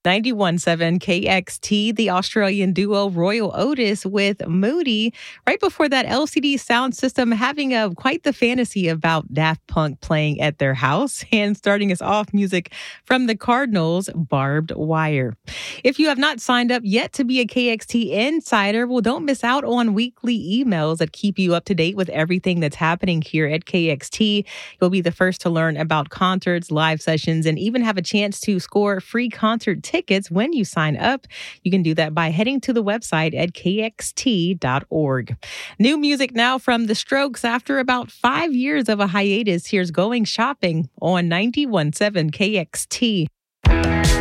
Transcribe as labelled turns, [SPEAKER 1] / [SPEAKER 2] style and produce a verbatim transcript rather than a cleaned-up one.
[SPEAKER 1] ninety-one point seven K X T, the Australian duo Royal Otis with Moody. Right before that, L C D Sound System having a quite the fantasy about Daft Punk playing at their house. And starting us off, music from the Cardinals, Barbed Wire. If you have not signed up yet to be a K X T Insider, well, don't miss out on weekly emails that keep you up to date with everything that's happening here at K X T. You'll be the first to learn about concerts, live sessions, and even have a chance to score free concert tickets when you sign up. You can do that by heading to the website at k x t dot org. New music now from The Strokes. After about five years of a hiatus, here's Going Shopping on ninety-one point seven K X T.